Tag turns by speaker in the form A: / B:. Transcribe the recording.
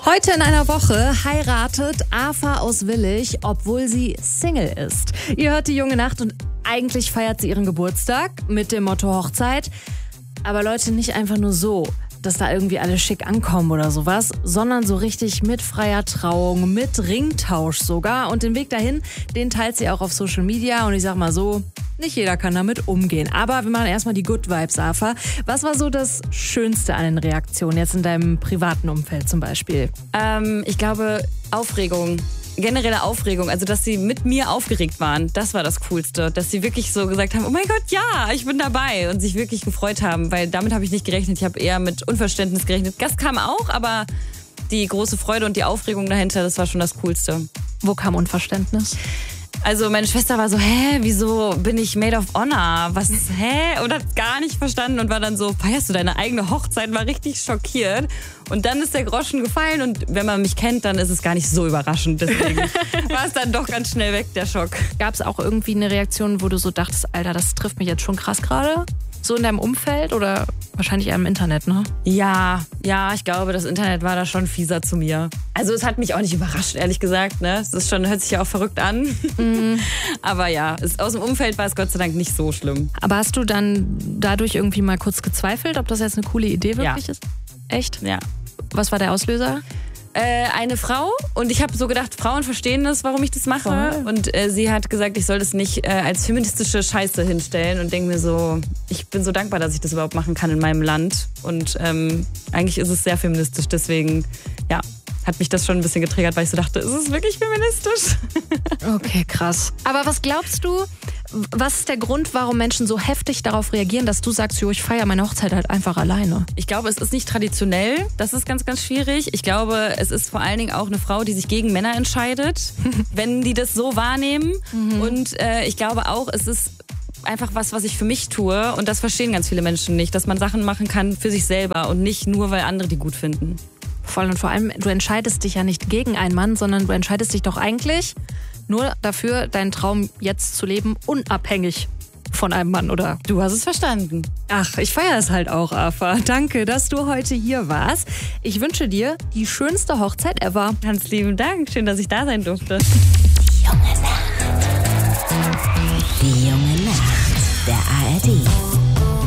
A: Heute in einer Woche heiratet Afa aus Willich, obwohl sie Single ist. Ihr hört die junge Nacht und eigentlich feiert sie ihren Geburtstag mit dem Motto Hochzeit. Aber Leute, nicht einfach nur so, dass da irgendwie alle schick ankommen oder sowas, sondern so richtig mit freier Trauung, mit Ringtausch sogar. Und den Weg dahin, den teilt sie auch auf Social Media. Und ich sag mal so, nicht jeder kann damit umgehen. Aber wir machen erstmal die Good Vibes, Afa. Was war so das Schönste an den Reaktionen, jetzt in deinem privaten Umfeld zum Beispiel?
B: Ich glaube, Aufregung. Generelle Aufregung, also dass sie mit mir aufgeregt waren, das war das Coolste. Dass sie wirklich so gesagt haben, oh mein Gott, ja, ich bin dabei und sich wirklich gefreut haben, weil damit habe ich nicht gerechnet. Ich habe eher mit Unverständnis gerechnet. Das kam auch, aber die große Freude und die Aufregung dahinter, das war schon das Coolste.
A: Wo kam Unverständnis?
B: Also meine Schwester war so, wieso bin ich Maid of Honor? Was, Und hat gar nicht verstanden und war dann so, feierst du deine eigene Hochzeit? War richtig schockiert. Und dann ist der Groschen gefallen und wenn man mich kennt, dann ist es gar nicht so überraschend. Deswegen war es dann doch ganz schnell weg, der Schock.
A: Gab es auch irgendwie eine Reaktion, wo du so dachtest, Alter, das trifft mich jetzt schon krass gerade? So in deinem Umfeld oder wahrscheinlich eher im Internet, ne?
B: Ja, ich glaube, das Internet war da schon fieser zu mir. Also es hat mich auch nicht überrascht, ehrlich gesagt. Ne? Es ist schon, hört sich ja auch verrückt an. Aber ja, aus dem Umfeld war es Gott sei Dank nicht so schlimm.
A: Aber hast du dann dadurch irgendwie mal kurz gezweifelt, ob das jetzt eine coole Idee wirklich ist? Echt?
B: Ja.
A: Was war der Auslöser?
B: Eine Frau und ich habe so gedacht, Frauen verstehen das, warum ich das mache.
A: Voll.
B: Und sie hat gesagt, ich soll das nicht als feministische Scheiße hinstellen und denke mir so, ich bin so dankbar, dass ich das überhaupt machen kann in meinem Land. Und eigentlich ist es sehr feministisch, deswegen hat mich das schon ein bisschen getriggert, weil ich so dachte, ist es wirklich feministisch?
A: Okay, krass. Aber was glaubst du, was ist der Grund, warum Menschen so heftig darauf reagieren, dass du sagst, jo, ich feiere meine Hochzeit halt einfach alleine?
B: Ich glaube, es ist nicht traditionell. Das ist ganz, ganz schwierig. Ich glaube, es ist vor allen Dingen auch eine Frau, die sich gegen Männer entscheidet, wenn die das so wahrnehmen. Und ich glaube auch, es ist einfach was ich für mich tue. Und das verstehen ganz viele Menschen nicht, dass man Sachen machen kann für sich selber und nicht nur, weil andere die gut finden.
A: Voll, und vor allem, du entscheidest dich ja nicht gegen einen Mann, sondern du entscheidest dich doch eigentlich nur dafür, deinen Traum jetzt zu leben, unabhängig von einem Mann, oder?
B: Du hast es verstanden.
A: Ach, ich feiere es halt auch, Afa. Danke, dass du heute hier warst. Ich wünsche dir die schönste Hochzeit ever.
B: Ganz lieben Dank. Schön, dass ich da sein durfte.
C: Die junge Nacht. Die junge Nacht der ARD.